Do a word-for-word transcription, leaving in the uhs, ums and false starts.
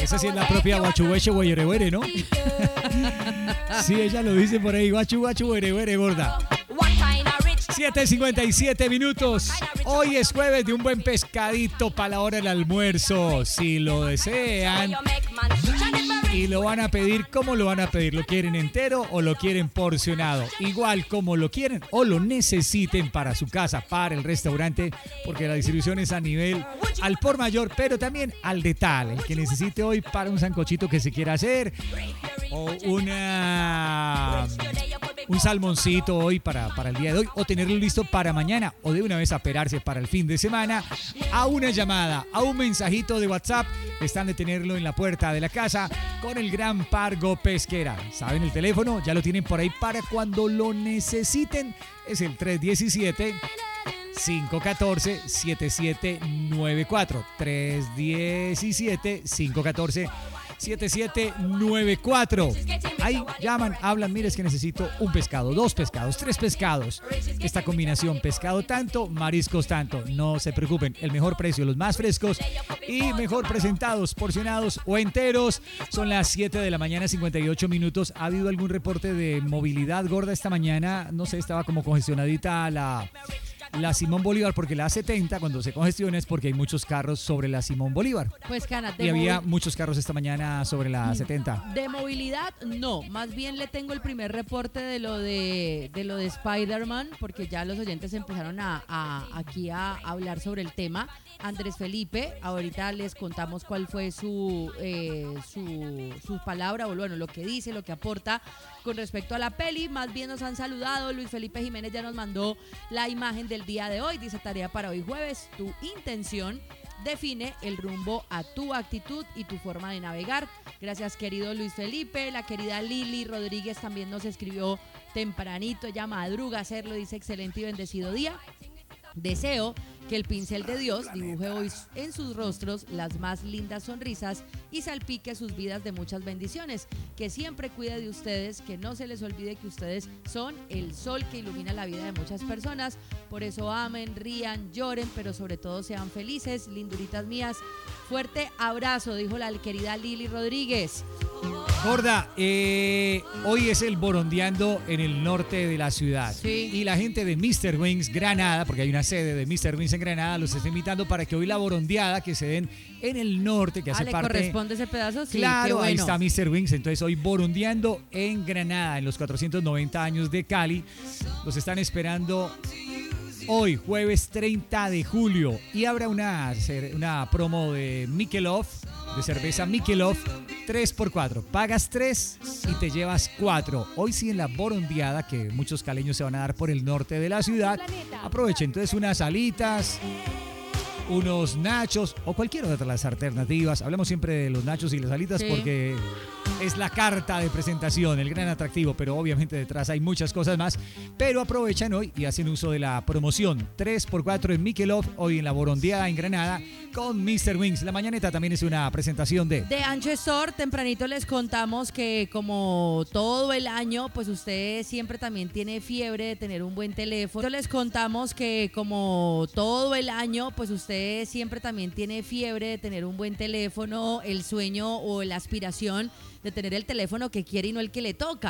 Esa sí es la propia guachu guachu güere güere, ¿no? Sí, ella lo dice por ahí, guachu guachu güere güere, gorda. siete cincuenta y siete minutos. Hoy es jueves de un buen pescadito para la hora del almuerzo. Si lo desean y lo van a pedir, ¿cómo lo van a pedir? ¿Lo quieren entero o lo quieren porcionado? Igual como lo quieren o lo necesiten para su casa, para el restaurante, porque la distribución es a nivel al por mayor, pero también al de tal. El que necesite hoy para un sancochito que se quiera hacer o una... un salmoncito hoy para, para el día de hoy, o tenerlo listo para mañana, o de una vez aperarse para el fin de semana, a una llamada, a un mensajito de WhatsApp. Están de tenerlo en la puerta de la casa con el Gran Pargo Pesquera. ¿Saben el teléfono? Ya lo tienen por ahí para cuando lo necesiten. Es el tres uno siete, cinco uno cuatro, siete siete nueve cuatro. tres uno siete, cinco uno cuatro, siete siete nueve cuatro. Ahí llaman, hablan, mire, es que necesito un pescado, dos pescados, tres pescados. Esta combinación, pescado tanto, mariscos tanto. No se preocupen, el mejor precio, los más frescos y mejor presentados, porcionados o enteros. Son las siete de la mañana, cincuenta y ocho minutos. ¿Ha habido algún reporte de movilidad gorda esta mañana? No sé, estaba como congestionadita la... La Simón Bolívar, porque la A setenta cuando se congestiona es porque hay muchos carros sobre la Simón Bolívar. Pues, Cana, y había muchos carros esta mañana sobre la A setenta. De movilidad, no. Más bien le tengo el primer reporte de lo de, de lo de Spider-Man, porque ya los oyentes empezaron a, a aquí a hablar sobre el tema. Andrés Felipe, ahorita les contamos cuál fue su, eh, su, su palabra, o bueno, lo que dice, lo que aporta con respecto a la peli. Más bien nos han saludado. Luis Felipe Jiménez ya nos mandó la imagen del día de hoy. Dice: tarea para hoy jueves, tu intención define el rumbo a tu actitud y tu forma de navegar. Gracias, querido Luis Felipe. La querida Lili Rodríguez también nos escribió tempranito, ella madruga a hacerlo, dice: excelente y bendecido día. Deseo que el pincel de Dios dibuje hoy en sus rostros las más lindas sonrisas y salpique sus vidas de muchas bendiciones. Que siempre cuide de ustedes, que no se les olvide que ustedes son el sol que ilumina la vida de muchas personas. Por eso amen, rían, lloren, pero sobre todo sean felices. Linduritas mías, fuerte abrazo, dijo la querida Lili Rodríguez. Gorda, eh, hoy es el Borondeando en el norte de la ciudad. Sí. Y la gente de míster Wings Granada, porque hay una sede de míster Wings en Granada, los está invitando para que hoy la borondeada que se den en el norte, que Ah, hace ¿le parte... corresponde ese pedazo? Sí, claro, qué bueno. ahí está míster Wings. Entonces hoy Borondeando en Granada, en los cuatrocientos noventa años de Cali. Los están esperando hoy, jueves treinta de julio. Y habrá una, una promo de Michelob, de cerveza Michelob, tres por cuatro. Pagas tres y te llevas cuatro. Hoy sí en la borondeada, que muchos caleños se van a dar por el norte de la ciudad. Aprovechen entonces unas alitas, unos nachos o cualquier otra de las alternativas. Hablamos siempre de los nachos y las alitas, sí, porque es la carta de presentación, el gran atractivo, pero obviamente detrás hay muchas cosas más. Pero aprovechan hoy y hacen uso de la promoción tres por cuatro en Michelob, hoy en la borondeada en Granada con míster Wings. La mañaneta también es una presentación de... De Ancho Store. Tempranito les contamos que como todo el año, pues usted siempre también tiene fiebre de tener un buen teléfono. Les contamos que como todo el año, pues usted siempre también tiene fiebre de tener un buen teléfono, el sueño o la aspiración de tener el teléfono que quiere y no el que le toca.